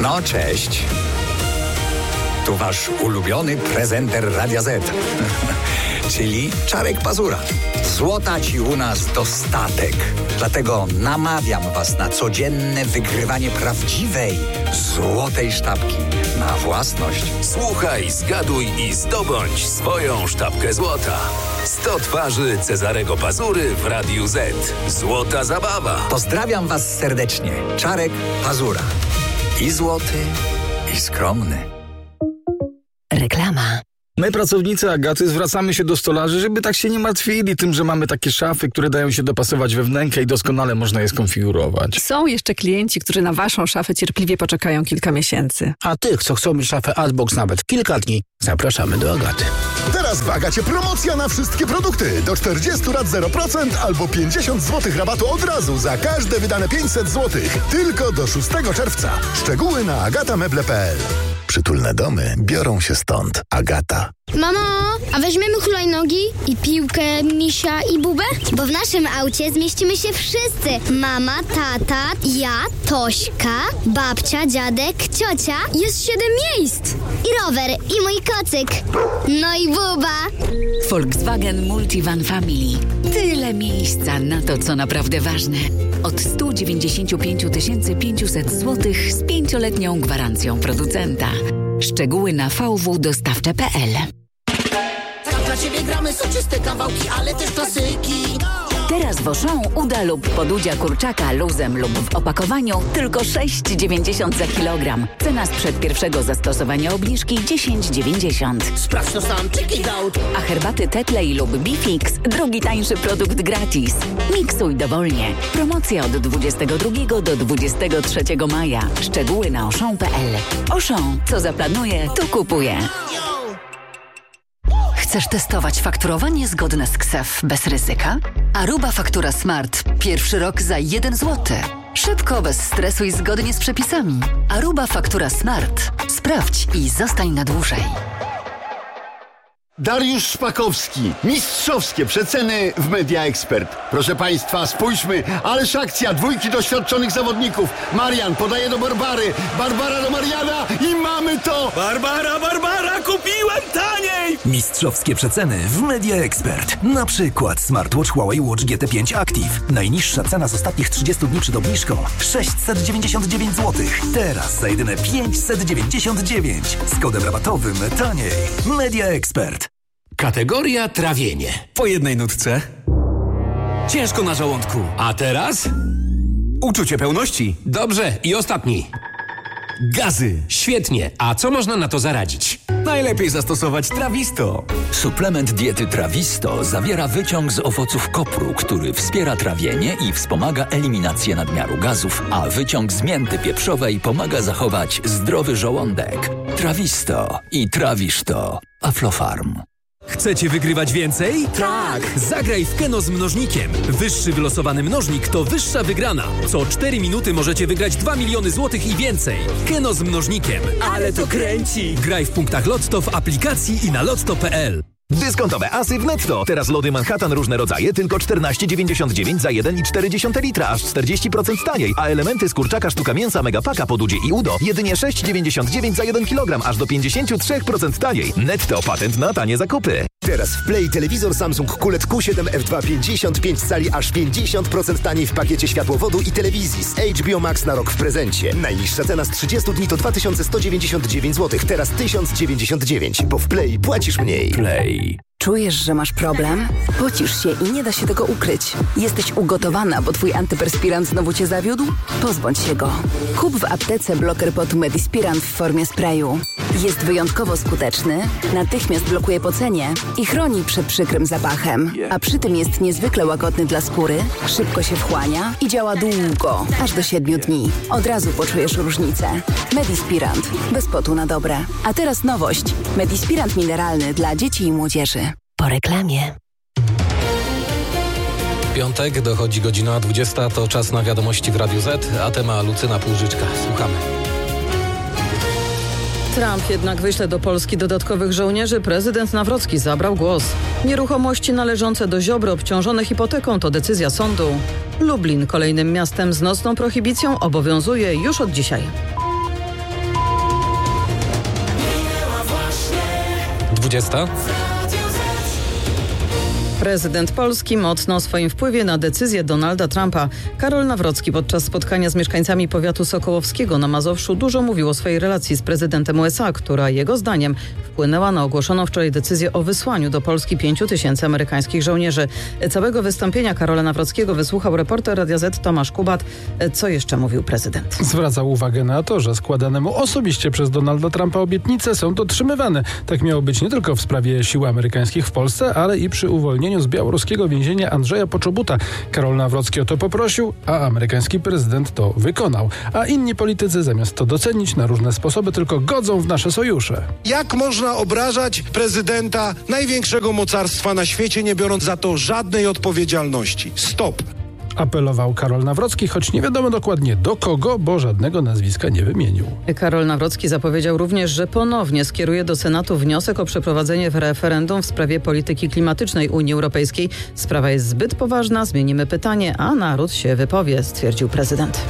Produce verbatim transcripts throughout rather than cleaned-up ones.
No, cześć. Tu wasz ulubiony prezenter Radia Z, czyli Czarek Pazura. Złota ci u nas dostatek. Dlatego namawiam was na codzienne wygrywanie prawdziwej, złotej sztabki na własność. Słuchaj, zgaduj i zdobądź swoją sztabkę złota. sto twarzy Cezarego Pazury w Radiu Z. Złota zabawa. Pozdrawiam was serdecznie. Czarek Pazura. I złoty, i skromny. Reklama. My, pracownicy Agaty, zwracamy się do stolarzy, żeby tak się nie martwili tym, że mamy takie szafy, które dają się dopasować we wnękę i doskonale można je skonfigurować. Są jeszcze klienci, którzy na waszą szafę cierpliwie poczekają kilka miesięcy. A tych, co chcą mieć szafę Artbox nawet kilka dni, zapraszamy do Agaty. Teraz w Agacie promocja na wszystkie produkty. Do czterdziestu lat zero procent albo pięćdziesiąt złotych rabatu od razu za każde wydane pięćset złotych. Tylko do szóstego czerwca. Szczegóły na agatameble kropka p l. Przytulne domy biorą się stąd. Agata. Mamo, a weźmiemy hulajnogi i piłkę, misia i bubę? Bo w naszym aucie zmieścimy się wszyscy. Mama, tata, ja, Tośka, babcia, dziadek, ciocia. Jest siedem miejsc. I rower, i mój kocyk. No i buba. Volkswagen Multivan Family. Tyle miejsca na to, co naprawdę ważne. Od sto dziewięćdziesiąt pięć tysięcy pięćset złotych z pięcioletnią gwarancją producenta. Szczegóły na v w dostawcze kropka p l. Dla ciebie gramy soczyste kawałki, ale też klasyki. Teraz w Auchan uda lub podudzia kurczaka luzem lub w opakowaniu tylko sześć dziewięćdziesiąt za kilogram. Cena sprzed pierwszego zastosowania obniżki dziesięć dziewięćdziesiąt. Sprawdź to sam, check it out. A herbaty Tetley lub Bifix drugi tańszy produkt gratis. Miksuj dowolnie. Promocja od dwudziestego drugiego do dwudziestego trzeciego maja. Szczegóły na auchan kropka p l. Auchan, co zaplanuje, to kupuje. Chcesz testować fakturowanie zgodne z K S E F bez ryzyka? Aruba Faktura Smart. Pierwszy rok za jeden złoty. Szybko, bez stresu i zgodnie z przepisami. Aruba Faktura Smart. Sprawdź i zostań na dłużej. Dariusz Szpakowski. Mistrzowskie przeceny w Media Expert. Proszę Państwa, spójrzmy, ależ akcja dwójki doświadczonych zawodników. Marian podaje do Barbary, Barbara do Mariana i mamy to! Barbara, Barbara, kupiłem taniej! Mistrzowskie przeceny w Media Expert. Na przykład smartwatch Huawei Watch G T pięć Active. Najniższa cena z ostatnich trzydziestu dni przed obniżką sześćset dziewięćdziesiąt dziewięć złotych. Teraz za jedyne pięćset dziewięćdziesiąt dziewięć. Z kodem rabatowym taniej. Media Expert. Kategoria trawienie. Po jednej nutce. Ciężko na żołądku. A teraz? Uczucie pełności. Dobrze, i ostatni. Gazy. Świetnie. A co można na to zaradzić? Najlepiej zastosować Trawisto. Suplement diety Trawisto zawiera wyciąg z owoców kopru, który wspiera trawienie i wspomaga eliminację nadmiaru gazów, a wyciąg z mięty pieprzowej pomaga zachować zdrowy żołądek. Trawisto i trawisz to. Aflofarm. Chcecie wygrywać więcej? Tak! Zagraj w Keno z mnożnikiem. Wyższy wylosowany mnożnik to wyższa wygrana. Co cztery minuty możecie wygrać dwa miliony złotych i więcej. Keno z mnożnikiem. Ale to kręci! Graj w punktach Lotto, w aplikacji i na lotto kropka p l. Dyskontowe asy w Netto. Teraz lody Manhattan różne rodzaje tylko czternaście dziewięćdziesiąt dziewięć za jeden i cztery dziesiąte litra, aż czterdzieści procent taniej, a elementy z kurczaka sztuka mięsa Megapaka po Dudzie i Udo jedynie sześć dziewięćdziesiąt dziewięć za jeden kilogram, aż do pięćdziesiąt trzy procent taniej. Netto, patent na tanie zakupy. Teraz w Play telewizor Samsung Q L E D Q siedem F dwa pięćdziesiąt pięć cali aż pięćdziesiąt procent taniej w pakiecie światłowodu i telewizji z H B O Max na rok w prezencie. Najniższa cena z trzydziestu dni to dwa tysiące sto dziewięćdziesiąt dziewięć złotych, teraz tysiąc dziewięćdziesiąt dziewięć, bo w Play płacisz mniej. Play. Czujesz, że masz problem? Pocisz się i nie da się tego ukryć. Jesteś ugotowana, bo twój antyperspirant znowu cię zawiódł? Pozbądź się go. Kup w aptece bloker potu Medispirant w formie sprayu. Jest wyjątkowo skuteczny, natychmiast blokuje pocenie i chroni przed przykrym zapachem. A przy tym jest niezwykle łagodny dla skóry, szybko się wchłania i działa długo, aż do siedmiu dni. Od razu poczujesz różnicę. Medispirant. Bez potu na dobre. A teraz nowość. Medispirant mineralny dla dzieci i młodzieży. Po reklamie. Piątek, dochodzi godzina dwudziesta, to czas na wiadomości w Radiu Z, a tema Lucyna Półżyczka. Słuchamy. Trump jednak wyśle do Polski dodatkowych żołnierzy. Prezydent Nawrocki zabrał głos. Nieruchomości należące do Ziobry obciążone hipoteką to decyzja sądu. Lublin, kolejnym miastem z nocną prohibicją, obowiązuje już od dzisiaj. dwudziesta. Prezydent Polski mocno o swoim wpływie na decyzję Donalda Trumpa. Karol Nawrocki podczas spotkania z mieszkańcami powiatu sokołowskiego na Mazowszu dużo mówił o swojej relacji z prezydentem U S A, która jego zdaniem wpłynęła na ogłoszoną wczoraj decyzję o wysłaniu do Polski pięciu tysięcy amerykańskich żołnierzy. Całego wystąpienia Karola Nawrockiego wysłuchał reporter Radia Z Tomasz Kubat. Co jeszcze mówił prezydent? Zwracał uwagę na to, że składane mu osobiście przez Donalda Trumpa obietnice są dotrzymywane. Tak miało być nie tylko w sprawie sił amerykańskich w Polsce, ale i przy uwolnieniu z białoruskiego więzienia Andrzeja Poczobuta. Karol Nawrocki o to poprosił, a amerykański prezydent to wykonał. A inni politycy zamiast to docenić na różne sposoby tylko godzą w nasze sojusze. Jak można obrażać prezydenta największego mocarstwa na świecie, nie biorąc za to żadnej odpowiedzialności? Stop! Apelował Karol Nawrocki, choć nie wiadomo dokładnie do kogo, bo żadnego nazwiska nie wymienił. Karol Nawrocki zapowiedział również, że ponownie skieruje do Senatu wniosek o przeprowadzenie referendum w sprawie polityki klimatycznej Unii Europejskiej. Sprawa jest zbyt poważna, zmienimy pytanie, a naród się wypowie, stwierdził prezydent.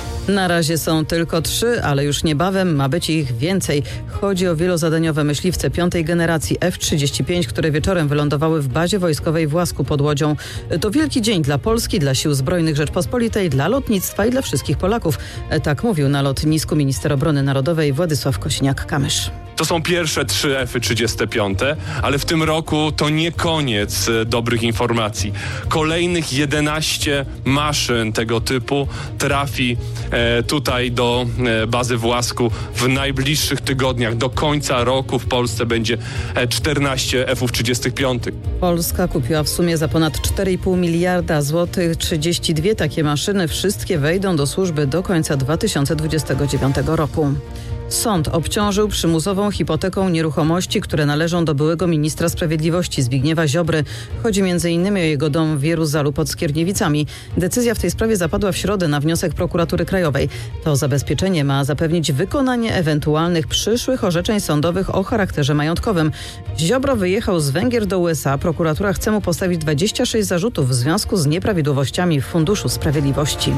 Na razie są tylko trzy, ale już niebawem ma być ich więcej. Chodzi o wielozadaniowe myśliwce piątej generacji F trzydzieści pięć, które wieczorem wylądowały w bazie wojskowej w Łasku pod Łodzią. To wielki dzień dla Polski, dla Sił Zbrojnych Rzeczpospolitej, dla lotnictwa i dla wszystkich Polaków. Tak mówił na lotnisku minister obrony narodowej Władysław Kosiniak-Kamysz. To są pierwsze trzy F trzydzieści pięć, ale w tym roku to nie koniec dobrych informacji. Kolejnych jedenaście maszyn tego typu trafi e, tutaj do e, bazy w Łasku w najbliższych tygodniach. Do końca roku w Polsce będzie czternaście F trzydzieści pięć. Polska kupiła w sumie za ponad cztery i pół miliarda złotych trzydzieści dwie takie maszyny. Wszystkie wejdą do służby do końca dwa tysiące dwudziestego dziewiątego roku. Sąd obciążył przymusową hipoteką nieruchomości, które należą do byłego ministra sprawiedliwości Zbigniewa Ziobry. Chodzi między innymi o jego dom w Wieruzalu pod Skierniewicami. Decyzja w tej sprawie zapadła w środę na wniosek prokuratury krajowej. To zabezpieczenie ma zapewnić wykonanie ewentualnych przyszłych orzeczeń sądowych o charakterze majątkowym. Ziobro wyjechał z Węgier do U S A. Prokuratura chce mu postawić dwadzieścia sześć zarzutów w związku z nieprawidłowościami w Funduszu Sprawiedliwości.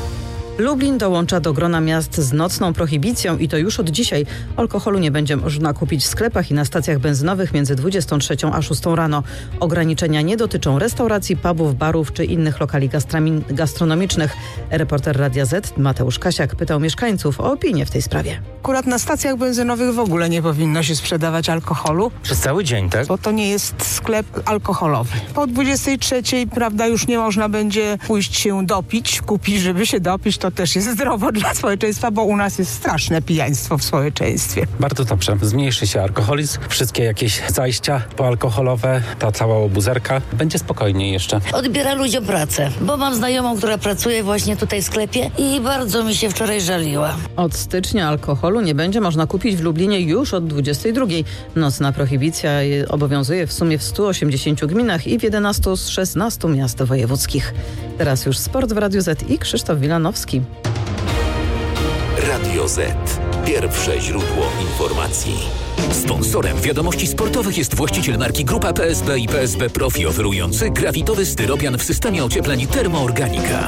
Lublin dołącza do grona miast z nocną prohibicją i to już od dzisiaj. Alkoholu nie będzie można kupić w sklepach i na stacjach benzynowych między dwudziestą trzecią a szóstą rano. Ograniczenia nie dotyczą restauracji, pubów, barów czy innych lokali gastronomicznych. Reporter Radia Z Mateusz Kasiak pytał mieszkańców o opinię w tej sprawie. Akurat na stacjach benzynowych w ogóle nie powinno się sprzedawać alkoholu. Przez cały dzień, tak? Bo to nie jest sklep alkoholowy. Po dwudziestej trzeciej, prawda, już nie można będzie pójść się dopić, kupić, żeby się dopić. To też jest zdrowo dla społeczeństwa, bo u nas jest straszne pijaństwo w społeczeństwie. Bardzo dobrze. Zmniejszy się alkoholizm, wszystkie jakieś zajścia poalkoholowe, ta cała obuzerka. Będzie spokojniej jeszcze. Odbiera ludziom pracę, bo mam znajomą, która pracuje właśnie tutaj w sklepie i bardzo mi się wczoraj żaliła. Od stycznia alkoholu nie będzie można kupić w Lublinie już od dwudziestej drugiej. Nocna prohibicja obowiązuje w sumie w stu osiemdziesięciu gminach i w jedenastu z szesnastu miast wojewódzkich. Teraz już sport w Radiu Z i Krzysztof Wilanowski. Radio Z. Pierwsze źródło informacji. Sponsorem wiadomości sportowych jest właściciel marki Grupa P S B i P S B Profi, oferujący grafitowy styropian w systemie ociepleń Termoorganika.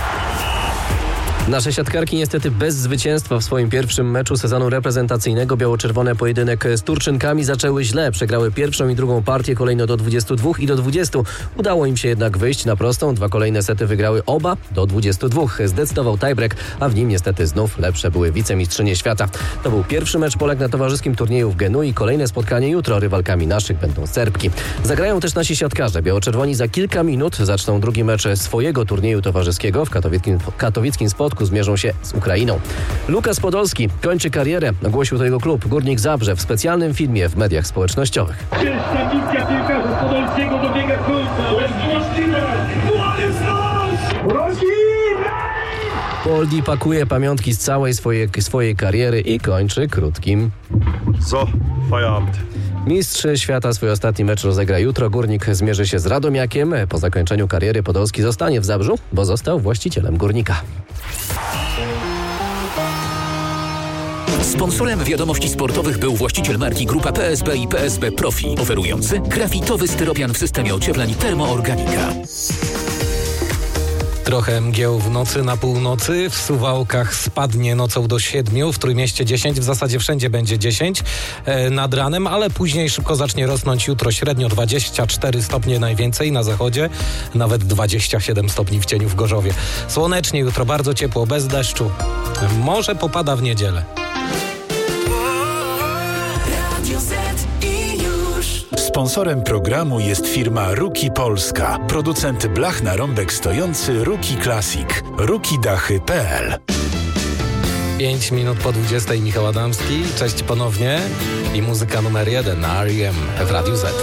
Nasze siatkarki niestety bez zwycięstwa w swoim pierwszym meczu sezonu reprezentacyjnego. Biało-czerwone pojedynek z Turczynkami zaczęły źle. Przegrały pierwszą i drugą partię kolejno do dwudziestu dwóch i do dwudziestu. Udało im się jednak wyjść na prostą. Dwa kolejne sety wygrały oba do dwudziestu dwóch. Zdecydował tiebreak, a w nim niestety znów lepsze były wicemistrzynie świata. To był pierwszy mecz Polek na towarzyskim turnieju w Genui. Kolejne spotkanie jutro. Rywalkami naszych będą Serbki. Zagrają też nasi siatkarze. Biało-czerwoni za kilka minut zaczną drugi mecz swojego turnieju towarzyskiego w katowickim, katowickim spotku. Zmierzą się z Ukrainą. Lukas Podolski kończy karierę. Ogłosił to jego klub Górnik Zabrze w specjalnym filmie w mediach społecznościowych. Misja piłkarza Podolskiego dobiega końca. Poldi pakuje pamiątki z całej swojej, swojej kariery i kończy krótkim. So, Feierabend. Mistrz świata swój ostatni mecz rozegra jutro. Górnik zmierzy się z Radomiakiem. Po zakończeniu kariery Podolski zostanie w Zabrzu, bo został właścicielem Górnika. Sponsorem wiadomości sportowych był właściciel marki Grupa P S B i P S B Profi, oferujący grafitowy styropian w systemie ociepleń Termoorganika. Trochę mgieł w nocy na północy, w Suwałkach spadnie nocą do siedmiu, w Trójmieście dziesięć, w zasadzie wszędzie będzie dziesięć e, nad ranem, ale później szybko zacznie rosnąć jutro średnio dwadzieścia cztery stopnie najwięcej na zachodzie, nawet dwadzieścia siedem stopni w cieniu w Gorzowie. Słonecznie jutro, bardzo ciepło, bez deszczu. Może popada w niedzielę. Sponsorem programu jest firma Ruki Polska, producent blach na rąbek stojący Ruki Classic, ruki dachy kropka p l. pięć minut po dwudziestej, Michał Adamski. Cześć ponownie i muzyka numer jeden na R E M w Radiu Z.